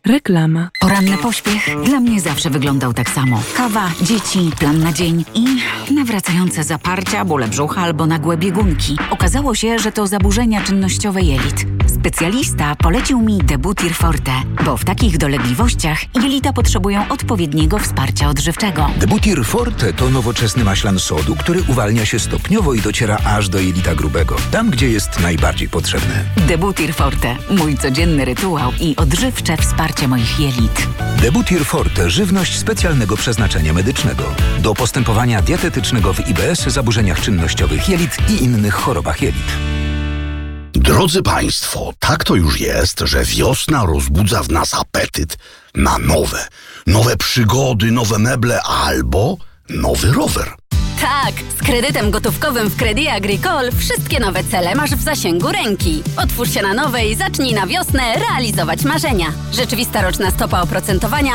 Reklama. Poranny pośpiech dla mnie zawsze wyglądał tak samo. Kawa, dzieci, plan na dzień i nawracające zaparcia, bóle brzucha albo nagłe biegunki. Okazało się, że to zaburzenia czynnościowe jelit. Specjalista polecił mi Debutir Forte, bo w takich dolegliwościach jelita potrzebują odpowiedniego wsparcia odżywczego. Debutir Forte to nowoczesny maślan sodu, który uwalnia się stopniowo i dociera aż do jelita grubego, tam gdzie jest najbardziej potrzebny. Debutir Forte, mój codzienny rytuał i odżywcze wsparcie moich jelit. Debutir Forte, żywność specjalnego przeznaczenia medycznego. Do postępowania dietetycznego w IBS, zaburzeniach czynnościowych jelit i innych chorobach jelit. Drodzy Państwo, tak to już jest, że wiosna rozbudza w nas apetyt na nowe przygody, nowe meble albo nowy rower. Tak, z kredytem gotówkowym w Crédit Agricole wszystkie nowe cele masz w zasięgu ręki. Otwórz się na nowe i zacznij na wiosnę realizować marzenia. Rzeczywista roczna stopa oprocentowania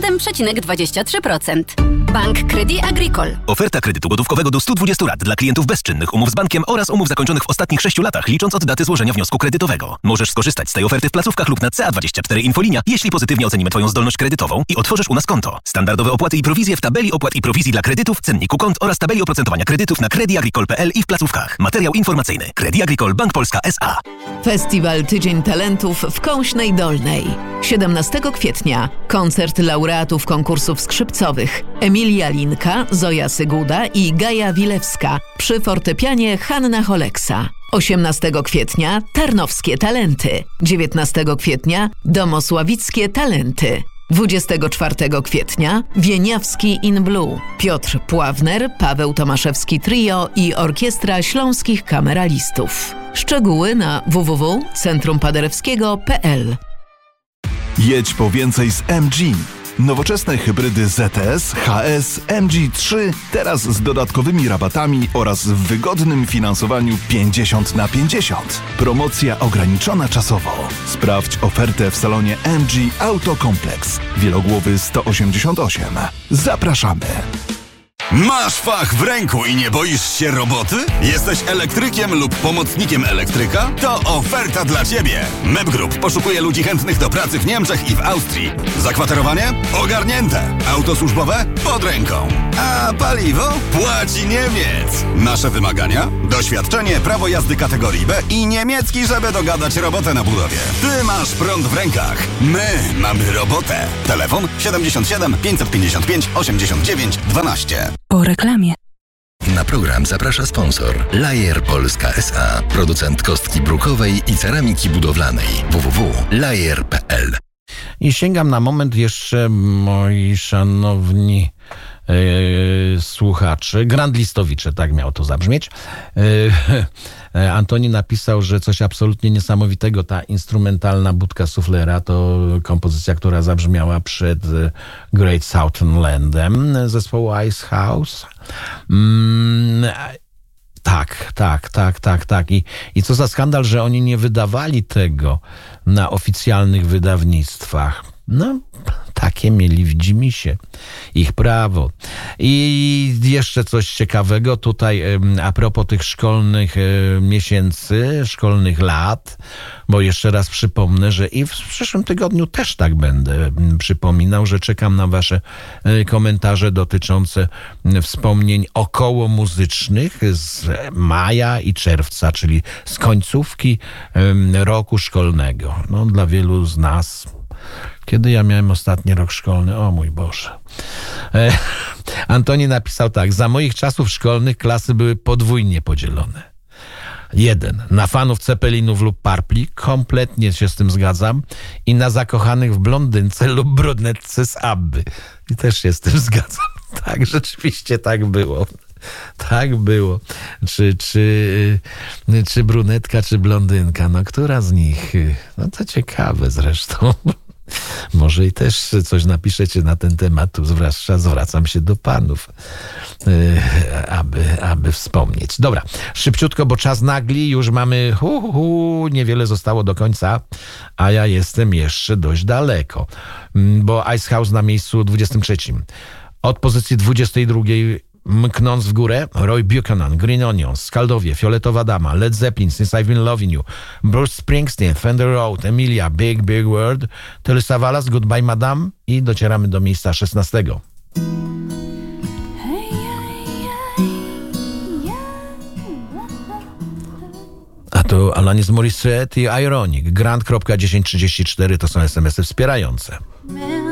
7,23%. Bank Crédit Agricole. Oferta kredytu gotówkowego do 120 lat dla klientów bezczynnych, umów z bankiem oraz umów zakończonych w ostatnich 6 latach, licząc od daty złożenia wniosku kredytowego. Możesz skorzystać z tej oferty w placówkach lub na CA24 Infolinia, jeśli pozytywnie ocenimy Twoją zdolność kredytową i otworzysz u nas konto. Standardowe opłaty i prowizje w tabeli opłat i prowizji dla kredytów, cenniku kont oraz tabeli oprocentowania kredytów na crediagricole.pl i w placówkach. Materiał informacyjny. Crédit Agricole Bank Polska S.A. Festiwal Tydzień Talentów w Kąśnej Dolnej. 17 kwietnia koncert laureatów konkursów skrzypcowych Emilia Linka, Zoja Syguda i Gaja Wilewska przy fortepianie Hanna Holeksa. 18 kwietnia Tarnowskie Talenty. 19 kwietnia Domosławickie Talenty. 24 kwietnia Wieniawski in Blue, Piotr Pławner, Paweł Tomaszewski Trio i Orkiestra Śląskich Kameralistów. Szczegóły na www.centrumpaderewskiego.pl. Jedź po więcej z MG. Nowoczesne hybrydy ZS, HS, MG3 teraz z dodatkowymi rabatami oraz w wygodnym finansowaniu 50/50. Promocja ograniczona czasowo. Sprawdź ofertę w salonie MG Autokomplex. Wielogłowy 188. Zapraszamy! Masz fach w ręku i nie boisz się roboty? Jesteś elektrykiem lub pomocnikiem elektryka? To oferta dla Ciebie! MEB Group poszukuje ludzi chętnych do pracy w Niemczech i w Austrii. Zakwaterowanie? Ogarnięte. Auto służbowe? Pod ręką. A paliwo? Płaci Niemiec. Nasze wymagania? Doświadczenie, prawo jazdy kategorii B i niemiecki, żeby dogadać robotę na budowie. Ty masz prąd w rękach. My mamy robotę. Telefon 77 555 89 12. Po reklamie. Na program zaprasza sponsor Lajer Polska S.A. Producent kostki brukowej i ceramiki budowlanej. www.lajer.pl. I sięgam na moment jeszcze, moi szanowni słuchacze, Grandlistowicze, tak miało to zabrzmieć. Antoni napisał, że coś absolutnie niesamowitego, ta instrumentalna budka suflera to kompozycja, która zabrzmiała przed Great Southern Landem zespołu Ice House. Tak. I co za skandal, że oni nie wydawali tego na oficjalnych wydawnictwach. No, takie mieli w dzimisie. Ich prawo. I jeszcze coś ciekawego tutaj a propos tych szkolnych miesięcy, szkolnych lat, bo jeszcze raz przypomnę, że i w przyszłym tygodniu też tak będę przypominał, że czekam na wasze komentarze dotyczące wspomnień okołomuzycznych z maja i czerwca, czyli z końcówki roku szkolnego. No, dla wielu z nas. Kiedy ja miałem ostatni rok szkolny? O mój Boże. Antoni napisał tak. Za moich czasów szkolnych klasy były podwójnie podzielone. 1. Na fanów Ceppelinów lub Purpli. Kompletnie się z tym zgadzam. I na zakochanych w blondynce lub brunetce z Abby. I też się z tym zgadzam. Tak, rzeczywiście tak było. Tak było. Czy brunetka, czy blondynka? No, która z nich? No to ciekawe zresztą. Może i też coś napiszecie na ten temat, tu zwracam się do panów, aby wspomnieć. Dobra, szybciutko, bo czas nagli, już mamy, niewiele zostało do końca, a ja jestem jeszcze dość daleko, bo Ice House na miejscu 23. Od pozycji 22 Mknąc w górę, Roy Buchanan, Green Onions, Skaldowie, Fioletowa Dama, Led Zeppelin, Since I've Been Loving You, Bruce Springsteen, Fender Road, Emilia, Big Big World, Telly Savalas, Goodbye Madame i docieramy do miejsca 16. A to Alanis Morissette i Ironic. Grant.1034 to są SMS-y wspierające.